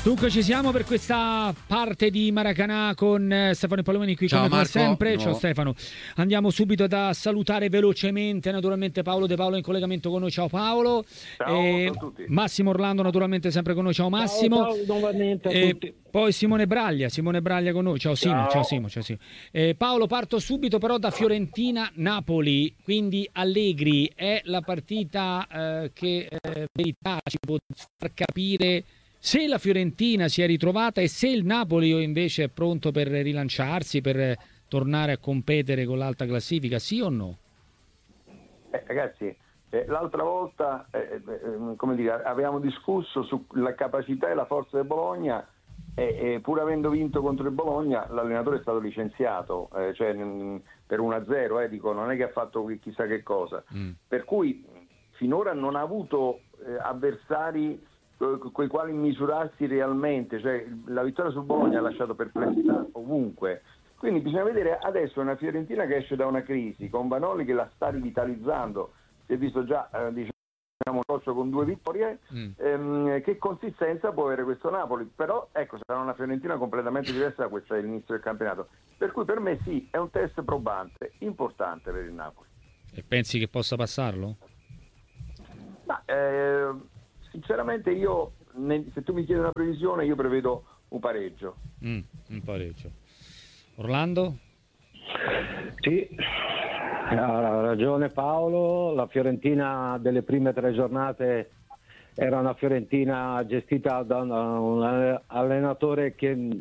Dunque ci siamo per questa parte di Maracanã con Stefano Palomeni qui. Ciao, come Marco. sempre. No. Ciao Stefano. Andiamo subito da salutare velocemente naturalmente Paolo De Paolo in collegamento con noi. Ciao Paolo. Ciao a tutti. Massimo Orlando naturalmente sempre con noi. Ciao Massimo. Ciao nuovamente a tutti. Poi Simone Braglia con noi. Ciao Simo. Ciao Simo. Paolo, parto subito però da Fiorentina-Napoli, quindi Allegri è la partita che verità ci può far capire se la Fiorentina si è ritrovata e se il Napoli invece è pronto per rilanciarsi, per tornare a competere con l'alta classifica, sì o no? Ragazzi, l'altra volta come dire, avevamo discusso sulla capacità e la forza del Bologna e pur avendo vinto contro il Bologna l'allenatore è stato licenziato, cioè per 1-0, dico, non è che ha fatto chissà che cosa. Per cui finora non ha avuto avversari con i quali misurarsi realmente, cioè la vittoria sul Bologna ha lasciato perplessità ovunque, quindi bisogna vedere adesso una Fiorentina che esce da una crisi con Vanoli che la sta rivitalizzando, si è visto già diciamo con 2 vittorie, che consistenza può avere questo Napoli, però ecco, sarà una Fiorentina completamente diversa da questa all'inizio del campionato, per cui per me sì, è un test probante, importante per il Napoli. E pensi che possa passarlo? Ma sinceramente io, se tu mi chiedi una previsione, io prevedo un pareggio. Un pareggio. Orlando? Sì, ha ragione Paolo, la Fiorentina delle prime 3 giornate era una Fiorentina gestita da un allenatore che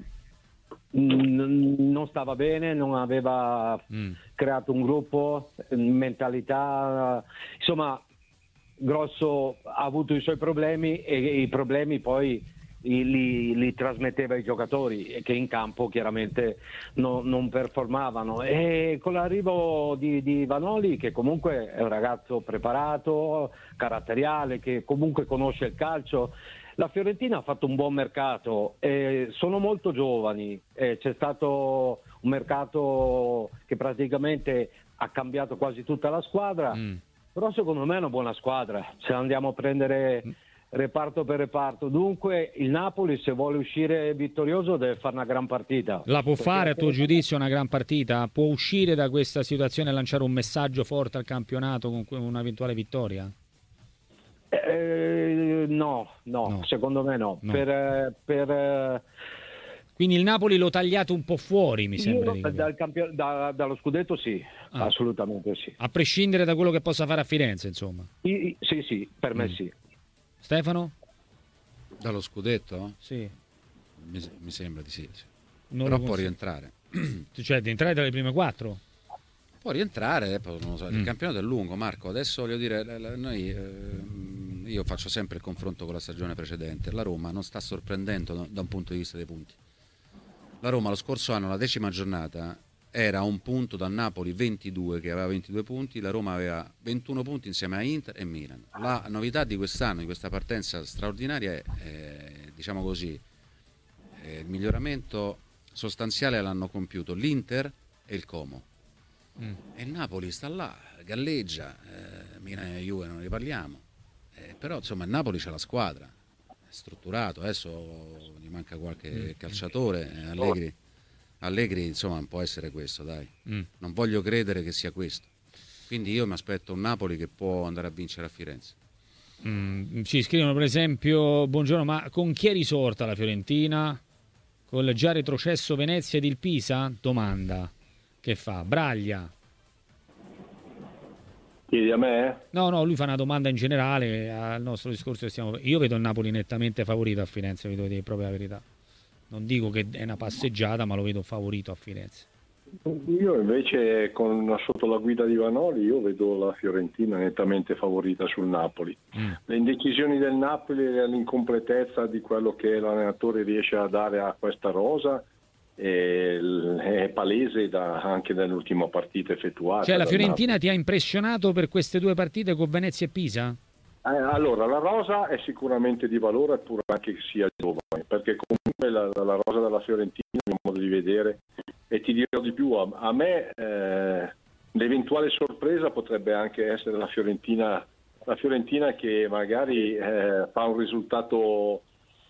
non stava bene, non aveva creato un gruppo, mentalità, insomma Grosso ha avuto i suoi problemi e i problemi poi li trasmetteva ai giocatori che in campo chiaramente non performavano, e con l'arrivo di Vanoli, che comunque è un ragazzo preparato, caratteriale, che comunque conosce il calcio, la Fiorentina ha fatto un buon mercato, sono molto giovani, c'è stato un mercato che praticamente ha cambiato quasi tutta la squadra. Però secondo me è una buona squadra, se andiamo a prendere reparto per reparto. Dunque il Napoli, se vuole uscire vittorioso, deve fare una gran partita. La può fare a tuo giudizio una gran partita? Può uscire da questa situazione e lanciare un messaggio forte al campionato con un'eventuale vittoria? No, secondo me no. Quindi il Napoli lo tagliate un po' fuori, mi sembra. Dallo scudetto sì, assolutamente sì. A prescindere da quello che possa fare a Firenze, insomma. Sì, per me sì. Stefano? Dallo scudetto? Sì. Mi sembra di sì. Però può rientrare. Cioè di entrare dalle prime 4? Può rientrare, non lo so. Il campionato è lungo, Marco. Adesso voglio dire, io faccio sempre il confronto con la stagione precedente. La Roma non sta sorprendendo da un punto di vista dei punti. La Roma lo scorso anno, la 10ª giornata, era a un punto dal Napoli 22, che aveva 22 punti, la Roma aveva 21 punti insieme a Inter e Milan. La novità di quest'anno, di questa partenza straordinaria, è diciamo così, il miglioramento sostanziale l'hanno compiuto l'Inter e il Como. E il Napoli sta là, galleggia, Milan e Juve non ne parliamo, però insomma il Napoli c'ha la squadra, strutturato, adesso gli manca qualche calciatore, Allegri insomma non può essere questo, dai, non voglio credere che sia questo, quindi io mi aspetto un Napoli che può andare a vincere a Firenze. Ci scrivono per esempio: buongiorno, ma con chi è risorta la Fiorentina? Col già retrocesso Venezia ed il Pisa? Domanda che fa Braglia. Chiedi a me? No, lui fa una domanda in generale al nostro discorso che io vedo il Napoli nettamente favorito a Firenze, vi devo dire proprio la verità. Non dico che è una passeggiata, ma lo vedo favorito a Firenze. Io invece sotto la guida di Vanoli io vedo la Fiorentina nettamente favorita sul Napoli. Le indecisioni del Napoli e l'incompletezza di quello che l'allenatore riesce a dare a questa rosa è palese anche nell'ultima partita effettuata. Cioè la Fiorentina ti ha impressionato per queste 2 partite con Venezia e Pisa? Allora la rosa è sicuramente di valore, pur anche che sia giovane, perché comunque la rosa della Fiorentina, a mio modo di vedere, e ti dirò di più, a me l'eventuale sorpresa potrebbe anche essere la Fiorentina che magari fa un risultato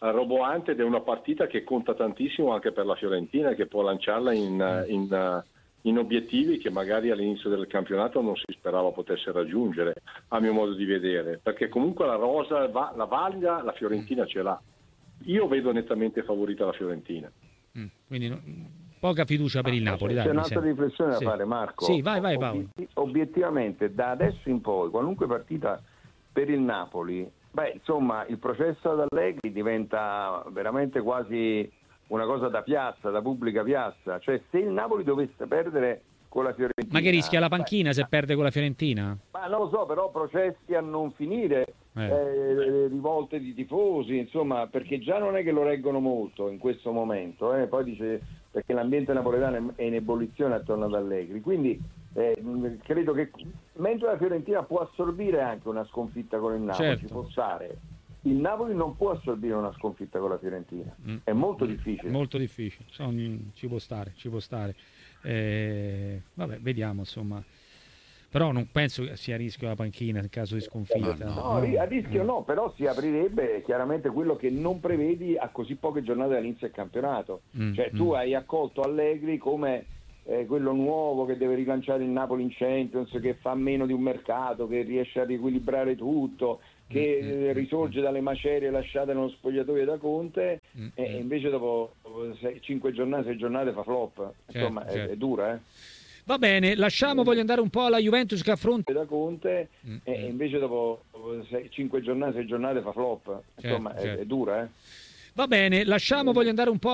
roboante ed è una partita che conta tantissimo anche per la Fiorentina, che può lanciarla in obiettivi che magari all'inizio del campionato non si sperava potesse raggiungere, a mio modo di vedere, perché comunque la rosa, la valida, la Fiorentina ce l'ha. Io vedo nettamente favorita la Fiorentina. Quindi poca fiducia per il Napoli. C'è un'altra riflessione da sì. fare, Marco. Sì, vai Paolo. Obiettivamente, da adesso in poi, qualunque partita per il Napoli, insomma, il processo ad Allegri diventa veramente quasi una cosa da piazza, da pubblica piazza. Cioè, se il Napoli dovesse perdere con la Fiorentina... Ma che rischia la panchina se perde con la Fiorentina? Ma non lo so, però processi a non finire, rivolte di tifosi, insomma, perché già non è che lo reggono molto in questo momento. Poi dice, perché l'ambiente napoletano è in ebollizione attorno ad Allegri. Quindi credo che mentre la Fiorentina può assorbire anche una sconfitta con il Napoli, certo, ci può stare, il Napoli non può assorbire una sconfitta con la Fiorentina. È molto difficile. Molto difficile, ci può stare. Vabbè, vediamo, insomma. Però non penso che sia a rischio la panchina in caso di sconfitta. No, a rischio no, però si aprirebbe chiaramente quello che non prevedi a così poche giornate dall'inizio del campionato. Cioè tu hai accolto Allegri come quello nuovo che deve rilanciare il Napoli in Champions, che fa meno di un mercato, che riesce a riequilibrare tutto, che risorge dalle macerie lasciate nello spogliatoio da Conte, e invece dopo 5 giornate, 6 giornate fa flop. Insomma, certo. È dura, Va bene, lasciamo, voglio andare un po' alla Juventus che affronta da Conte, e invece dopo 5 giornate, 6 giornate fa flop. Insomma, certo. È dura, Va bene, lasciamo, voglio andare un po'